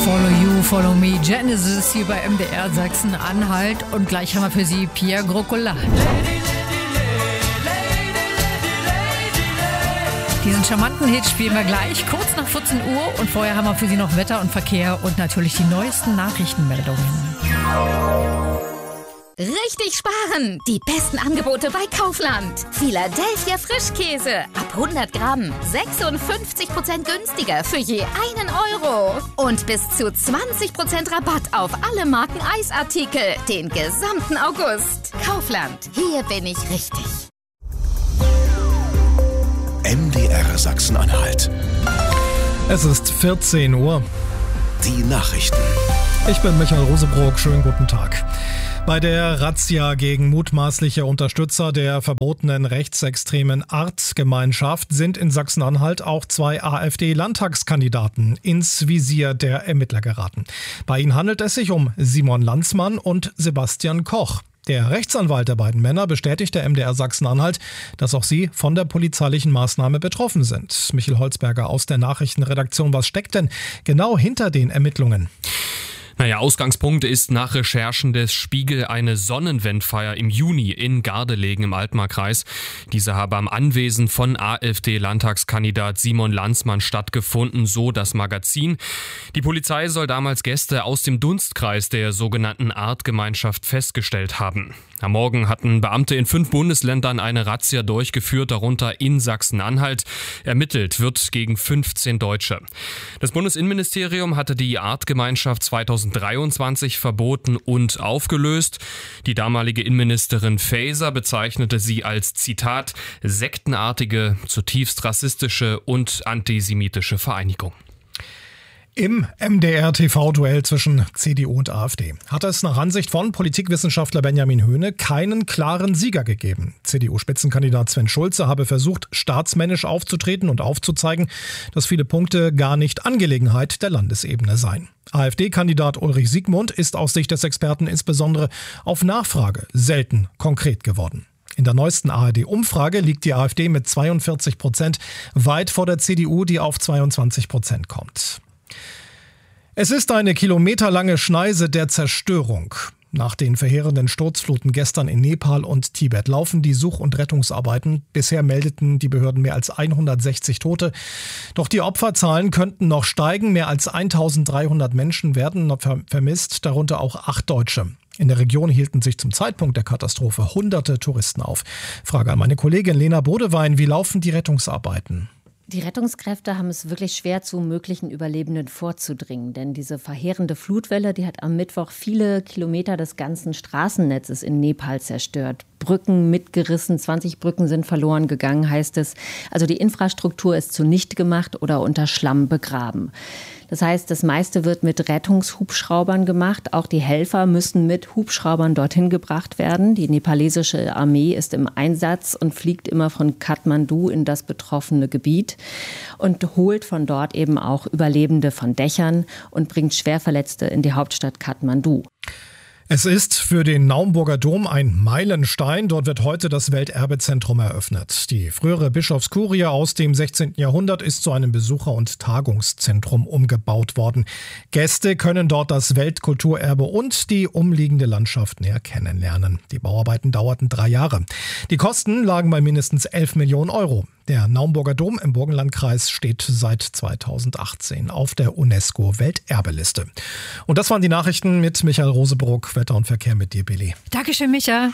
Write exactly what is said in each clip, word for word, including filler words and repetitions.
Follow You, Follow Me, Genesis hier bei M D R Sachsen-Anhalt. Und gleich haben wir für Sie Pierre Grocola. Diesen charmanten Hit spielen wir gleich, kurz nach vierzehn Uhr. Und vorher haben wir für Sie noch Wetter und Verkehr und natürlich die neuesten Nachrichtenmeldungen. Richtig sparen! Die besten Angebote bei Kaufland. Philadelphia Frischkäse. Ab hundert Gramm. sechsundfünfzig Prozent günstiger für je einen Euro. Und bis zu zwanzig Prozent Rabatt auf alle Marken Eisartikel. Den gesamten August. Kaufland. Hier bin ich richtig. M D R Sachsen-Anhalt. Es ist vierzehn Uhr. Die Nachrichten. Ich bin Michael Rosebrock. Schönen guten Tag. Bei der Razzia gegen mutmaßliche Unterstützer der verbotenen rechtsextremen Artgemeinschaft sind in Sachsen-Anhalt auch zwei AfD-Landtagskandidaten ins Visier der Ermittler geraten. Bei ihnen handelt es sich um Simon Landsmann und Sebastian Koch. Der Rechtsanwalt der beiden Männer bestätigt der M D R Sachsen-Anhalt, dass auch sie von der polizeilichen Maßnahme betroffen sind. Michael Holzberger aus der Nachrichtenredaktion. Was steckt denn genau hinter den Ermittlungen? Naja, Ausgangspunkt ist nach Recherchen des Spiegel eine Sonnenwendfeier im Juni in Gardelegen im Altmarkkreis. Diese habe am Anwesen von AfD-Landtagskandidat Simon Landsmann stattgefunden, so das Magazin. Die Polizei soll damals Gäste aus dem Dunstkreis der sogenannten Artgemeinschaft festgestellt haben. Am Morgen hatten Beamte in fünf Bundesländern eine Razzia durchgeführt, darunter in Sachsen-Anhalt. Ermittelt wird gegen fünfzehn Deutsche. Das Bundesinnenministerium hatte die Artgemeinschaft zweitausenddreiundzwanzig verboten und aufgelöst. Die damalige Innenministerin Faeser bezeichnete sie als, Zitat, sektenartige, zutiefst rassistische und antisemitische Vereinigung. Im M D R-T V-Duell zwischen C D U und AfD hat es nach Ansicht von Politikwissenschaftler Benjamin Höhne keinen klaren Sieger gegeben. C D U-Spitzenkandidat Sven Schulze habe versucht, staatsmännisch aufzutreten und aufzuzeigen, dass viele Punkte gar nicht Angelegenheit der Landesebene seien. AfD-Kandidat Ulrich Siegmund ist aus Sicht des Experten insbesondere auf Nachfrage selten konkret geworden. In der neuesten A R D-Umfrage liegt die AfD mit zweiundvierzig Prozent weit vor der C D U, die auf zweiundzwanzig Prozent kommt. Es ist eine kilometerlange Schneise der Zerstörung. Nach den verheerenden Sturzfluten gestern in Nepal und Tibet laufen die Such- und Rettungsarbeiten. Bisher meldeten die Behörden mehr als hundertsechzig Tote. Doch die Opferzahlen könnten noch steigen. Mehr als eintausenddreihundert Menschen werden noch vermisst, darunter auch acht Deutsche. In der Region hielten sich zum Zeitpunkt der Katastrophe hunderte Touristen auf. Frage an meine Kollegin Lena Bodewein, wie laufen die Rettungsarbeiten? Die Rettungskräfte haben es wirklich schwer, zu möglichen Überlebenden vorzudringen. Denn diese verheerende Flutwelle, die hat am Mittwoch viele Kilometer des ganzen Straßennetzes in Nepal zerstört. Brücken mitgerissen, zwanzig Brücken sind verloren gegangen, heißt es. Also die Infrastruktur ist zunichte gemacht oder unter Schlamm begraben. Das heißt, das meiste wird mit Rettungshubschraubern gemacht. Auch die Helfer müssen mit Hubschraubern dorthin gebracht werden. Die nepalesische Armee ist im Einsatz und fliegt immer von Kathmandu in das betroffene Gebiet und holt von dort eben auch Überlebende von Dächern und bringt Schwerverletzte in die Hauptstadt Kathmandu. Es ist für den Naumburger Dom ein Meilenstein. Dort wird heute das Welterbezentrum eröffnet. Die frühere Bischofskurie aus dem sechzehnten Jahrhundert ist zu einem Besucher- und Tagungszentrum umgebaut worden. Gäste können dort das Weltkulturerbe und die umliegende Landschaft näher kennenlernen. Die Bauarbeiten dauerten drei Jahre. Die Kosten lagen bei mindestens elf Millionen Euro. Der Naumburger Dom im Burgenlandkreis steht seit zweitausendachtzehn auf der UNESCO-Welterbeliste. Und das waren die Nachrichten mit Michael Rosebrock. Wetter und Verkehr mit dir, Billy. Dankeschön, Micha.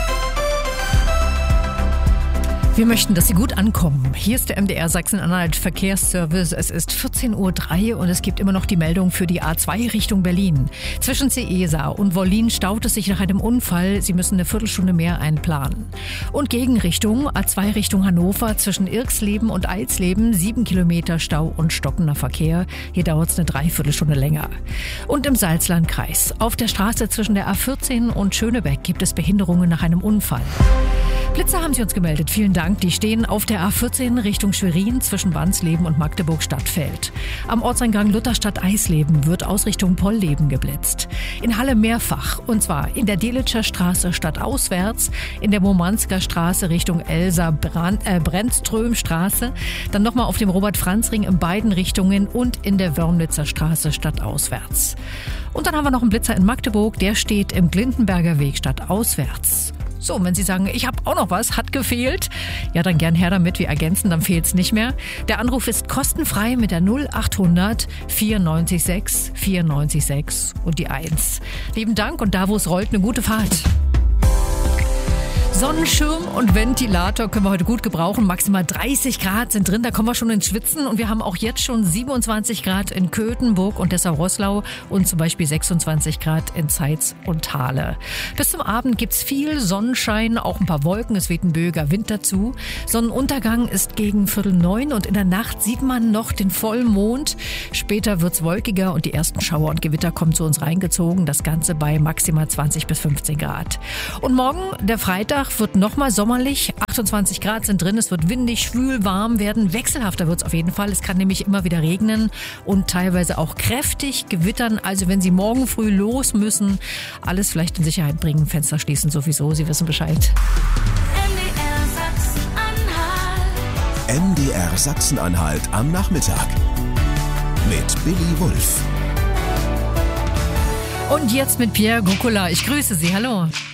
Wir möchten, dass Sie gut ankommen. Hier ist der M D R Sachsen-Anhalt Verkehrsservice. Es ist vierzehn Uhr drei und es gibt immer noch die Meldung für die A zwei Richtung Berlin. Zwischen Ceesa und Wollin staut es sich nach einem Unfall. Sie müssen eine Viertelstunde mehr einplanen. Und Gegenrichtung A zwei Richtung Hannover zwischen Irxleben und Eilsleben. Sieben Kilometer Stau und stockender Verkehr. Hier dauert es eine Dreiviertelstunde länger. Und im Salzlandkreis. Auf der Straße zwischen der A vierzehn und Schönebeck gibt es Behinderungen nach einem Unfall. Blitzer haben sie uns gemeldet. Vielen Dank. Die stehen auf der A vierzehn Richtung Schwerin zwischen Wansleben und Magdeburg-Stadtfeld. Am Ortseingang Lutherstadt-Eisleben wird aus Richtung Polleben geblitzt. In Halle mehrfach. Und zwar in der Delitscher Straße stadtauswärts, in der Murmansker Straße Richtung Elsa-Brennström-Straße, dann nochmal auf dem Robert-Franz-Ring in beiden Richtungen und in der Wörmlitzer Straße stadtauswärts. Und dann haben wir noch einen Blitzer in Magdeburg. Der steht im Glindenberger Weg stadtauswärts. So, und wenn Sie sagen, ich habe auch noch was, hat gefehlt, ja, dann gern her damit, wir ergänzen, dann fehlt's nicht mehr. Der Anruf ist kostenfrei mit der null achthundert vierundneunzig sechs vierundneunzig sechs und die eins. Lieben Dank und da, wo es rollt, eine gute Fahrt. Sonnenschirm und Ventilator können wir heute gut gebrauchen. Maximal dreißig Grad sind drin, da kommen wir schon ins Schwitzen. Und wir haben auch jetzt schon siebenundzwanzig Grad in Köthen, Burg und Dessau-Roßlau und zum Beispiel sechsundzwanzig Grad in Zeitz und Thale. Bis zum Abend gibt's viel Sonnenschein, auch ein paar Wolken, es weht ein böiger Wind dazu. Sonnenuntergang ist gegen Viertel neun und in der Nacht sieht man noch den Vollmond. Später wird's wolkiger und die ersten Schauer und Gewitter kommen zu uns reingezogen. Das Ganze bei maximal zwanzig bis fünfzehn Grad. Und morgen, der Freitag, wird nochmal sommerlich. achtundzwanzig Grad sind drin, es wird windig, schwül, warm werden. Wechselhafter wird es auf jeden Fall. Es kann nämlich immer wieder regnen und teilweise auch kräftig gewittern. Also wenn Sie morgen früh los müssen, alles vielleicht in Sicherheit bringen. Fenster schließen sowieso, Sie wissen Bescheid. M D R Sachsen-Anhalt am Nachmittag mit Billy Wulff. Und jetzt mit Pierre Gokula. Ich grüße Sie. Hallo.